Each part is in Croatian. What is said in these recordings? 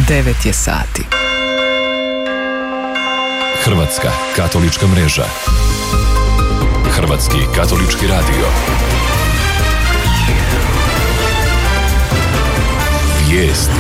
9 je sati. Hrvatska katolička mreža. Hrvatski katolički radio. Vijesti.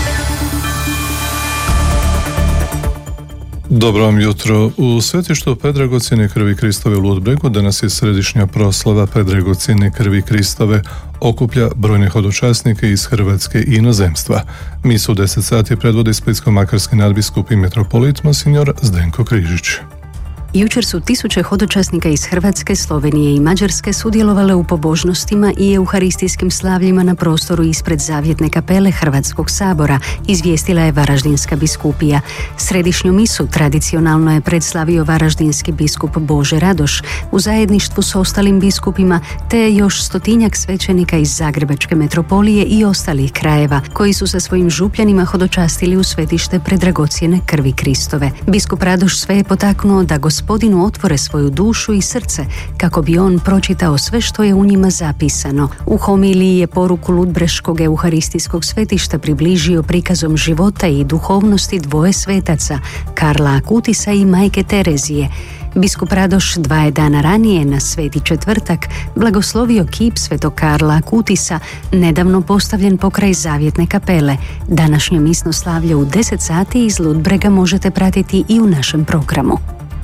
Dobro vam jutro. U svetištu Predragocjene krvi Kristove u Ludbregu danas je središnja proslava Predragocjene krvi Kristove, okuplja brojne hodočasnike iz Hrvatske i inozemstva. Misu u 10 sati predvodi splitsko-makarski nadbiskup i metropolit monsignor Zdenko Križić. Jučer su tisuće hodočasnika iz Hrvatske, Slovenije i Mađarske sudjelovale u pobožnostima i euharistijskim slavljima na prostoru ispred Zavjetne kapele Hrvatskog sabora, izvijestila je Varaždinska biskupija. Središnju misu tradicionalno je predslavio varaždinski biskup Bože Radoš u zajedništvu s ostalim biskupima, te još 100-tinjak svećenika iz Zagrebačke metropolije i ostalih krajeva, koji su sa svojim župljanima hodočastili u svetište Predragocjene krvi Kristove. Biskup Radoš sve je potaknuo da Gospodinu otvore svoju dušu i srce kako bi on pročitao sve što je u njima zapisano. U homiliji je poruku Ludbreškog euharistijskog svetišta približio prikazom života i duhovnosti dvoje svetaca, Karla Akutisa i majke Terezije. Biskup Radoš 2 dana ranije, na Sveti četvrtak, blagoslovio kip svetog Karla Akutisa, nedavno postavljen pokraj Zavjetne kapele. Današnje misno slavlje u 10 sati iz Ludbrega možete pratiti i u našem programu.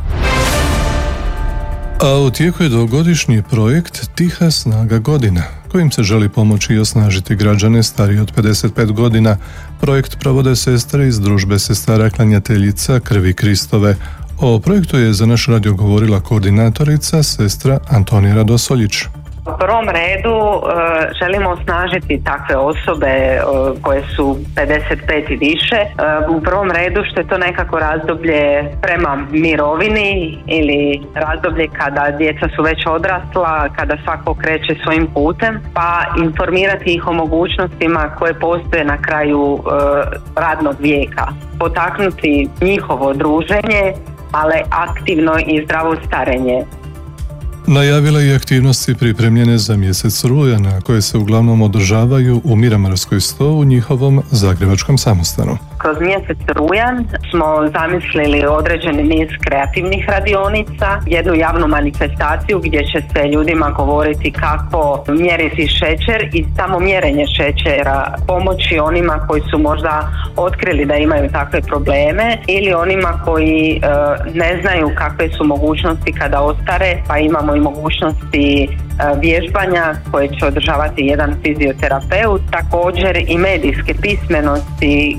A u tijeku je dvogodišnji projekt Tiha snaga godina, kojim se želi pomoći i osnažiti građane starije od 55 godina. Projekt provode sestre iz družbe sestara klanjateljica krvi Kristove. O projektu je za naš radio govorila koordinatorica, sestra Antonija Radosoljić. U prvom redu želimo osnažiti takve osobe koje su 55 i više. U prvom redu što je to nekako razdoblje prema mirovini ili razdoblje kada djeca su već odrasla, kada svako kreće svojim putem, pa informirati ih o mogućnostima koje postoje na kraju radnog vijeka. Potaknuti njihovo druženje, ali aktivno i zdravo starenje. Najavila i aktivnosti pripremljene za mjesec rujan, a koje se uglavnom održavaju u Miramarskoj 100 u njihovom zagrebačkom samostanu. Kroz mjesec rujan smo zamislili određeni niz kreativnih radionica, jednu javnu manifestaciju gdje će se ljudima govoriti kako mjeriti šećer i samo mjerenje šećera pomoći onima koji su možda otkrili da imaju takve probleme ili onima koji ne znaju kakve su mogućnosti kada ostare, pa imamo i mogućnosti vježbanja koje će održavati jedan fizioterapeut, također i medijske pismenosti.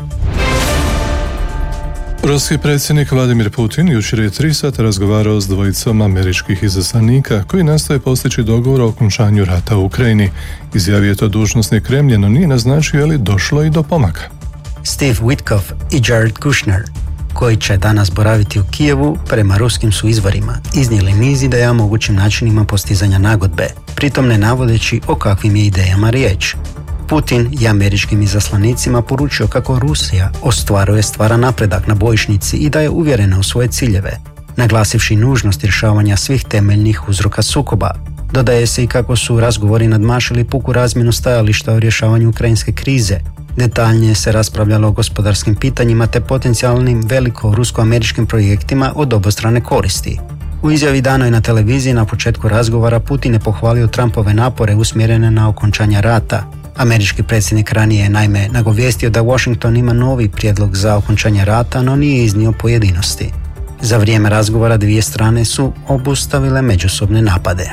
Ruski predsjednik Vladimir Putin jučer je 3 sata razgovarao s dvojicom američkih izaslanika koji nastoje postići dogovor o okončanju rata u Ukrajini. Izjavio je to dužnosnik Kremlja, no nije naznačio je li došlo i do pomaka. Steve Witkoff i Jared Kushner, koji će danas boraviti u Kijevu, prema ruskim su izvorima iznijeli niz ideja o mogućim načinima postizanja nagodbe, pritom ne navodeći o kakvim je idejama riječ. Putin je američkim izaslanicima poručio kako Rusija ostvaruje stvaran napredak na bojišnici i da je uvjerena u svoje ciljeve, naglasivši nužnost rješavanja svih temeljnih uzroka sukoba. Dodaje se i kako su razgovori nadmašili puku razmjenu stajališta o rješavanju ukrajinske krize. Detaljnije se raspravljalo o gospodarskim pitanjima te potencijalnim veliko-rusko-američkim projektima od obostrane koristi. U izjavi danoj na televiziji na početku razgovora Putin je pohvalio Trumpove napore usmjerene na okončanje rata. Američki predsjednik ranije je naime nagovijestio da Washington ima novi prijedlog za okončanje rata, no nije iznio pojedinosti. Za vrijeme razgovora dvije strane su obustavile međusobne napade.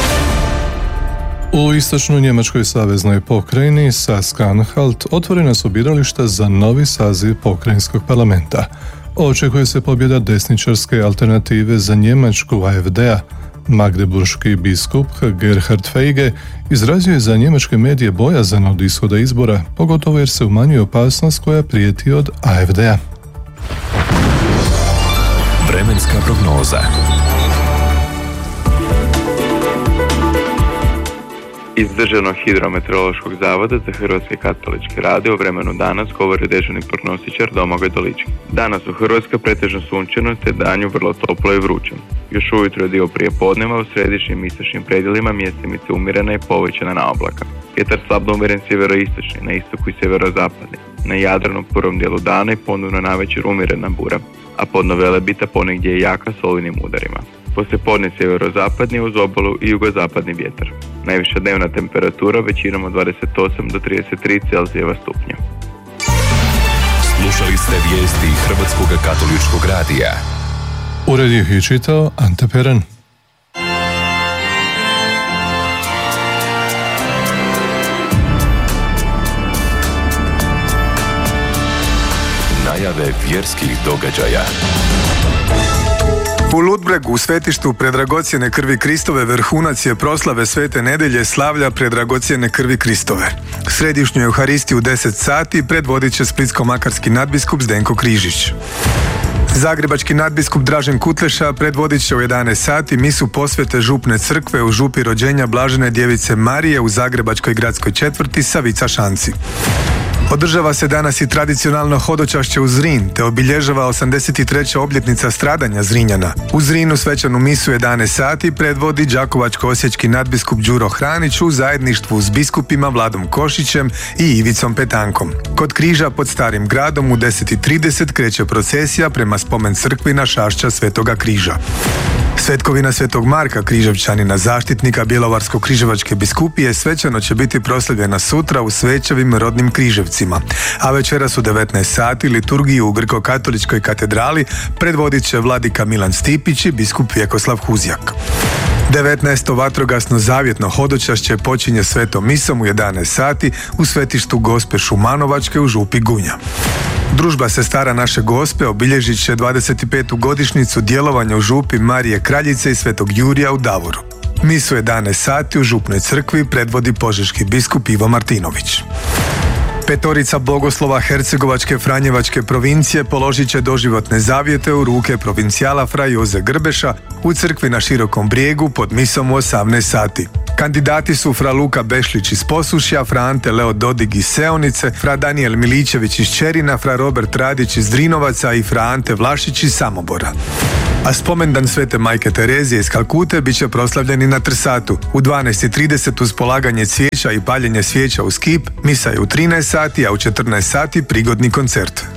U istočnoj njemačkoj saveznoj pokrajini Sachsen-Anhalt otvorena su birališta za novi saziv pokrajinskog parlamenta. Očekuje se pobjeda desničarske alternative za Njemačku AfD-a. Magdeburški biskup Gerhard Feige izrazio je za njemačke medije bojazan od ishoda izbora, pogotovo jer se umanjuje opasnost koja prijeti od AfD-a. Vremenska prognoza. Iz Državnog hidrometeorološkog zavoda za Hrvatski katolički radio o vremenu danas govori dežurni prognostičar Domagoj Dolički. Danas u Hrvatskoj pretežno sunčano te danju vrlo toplo i vruće. Još ujutro je dio prijepodneva u središnjim i istočnim predjelima mjestimice umjerena i povećana na oblaka. Vjetar slabno umjeren sjeveroistočni, na istoku i sjeverozapadni. Na Jadranu u prvom dijelu dana i ponovno navečer umjerena bura, a podno Velebita ponegdje je jaka s olujnim udarima. Poslijepodne sjeverozapadni uz obalu i jugozapadni vjetar. Najviša dnevna temperatura većinom od 28 do 33 Celzijeva stupnja. Slušali ste vijesti Hrvatskog katoličkog radija. Ured ih je čitao Ante Peran. Najave vjerskih događaja. U Ludbregu, u svetištu predragocjene krvi Kristove, vrhunac je proslave Svete nedelje slavlja predragocjene krvi Kristove. Središnju Euharistiju u 10 sati predvodit će splitsko-makarski nadbiskup Zdenko Križić. Zagrebački nadbiskup Dražen Kutleša predvodit će u 11 sati misu posvete župne crkve u župi rođenja Blažene djevice Marije u zagrebačkoj gradskoj četvrti Savica Šanci. Održava se danas i tradicionalno hodočašće u Zrin, te obilježava 83. obljetnica stradanja Zrinjana. U Zrinu svečanu misu 11 sati predvodi đakovačko-osječki nadbiskup Đuro Hranić u zajedništvu s biskupima Vladom Košićem i Ivicom Petankom. Kod križa pod Starim gradom u 10:30 kreće procesija prema spomen crkvi na Šašća Svetoga križa. Svetkovina Svetog Marka Križevčanina, zaštitnika Bjelovarsko-križevačke biskupije, svečano će biti proslavljena sutra u Svećevim rodnim Križevcima, a večeras u 19 sati liturgiju u Grko-katoličkoj katedrali predvodit će vladika Milan Stipić i biskup Vjekoslav Huzjak. 19. vatrogasno zavjetno hodočašće počinje svetom misom u 11 sati u svetištu Gospe Šumanovačke u župi Gunja. Družba Sestara Naše Gospe obilježit će 25. godišnjicu djelovanja u župi Marije Kraljice i Svetog Jurija u Davoru. Misu 11 sati u župnoj crkvi predvodi požeški biskup Ivo Martinović. Petorica bogoslova Hercegovačke Franjevačke provincije položit će doživotne zavjete u ruke provincijala fra Joze Grbeša u crkvi na Širokom brijegu pod misom u 18 sati. Kandidati su fra Luka Bešlić iz Posušja, fra Ante Leo Dodig iz Seonice, fra Daniel Miličević iz Čerina, fra Robert Radić iz Drinovaca i fra Ante Vlašić iz Samobora. A spomendan Svete Majke Terezije iz Kalkute bit će proslavljeni na Trsatu. U 12:30 uz polaganje cvijeća i paljenje svijeća uz kip, misa je u 13 sati, a u 14 sati prigodni koncert.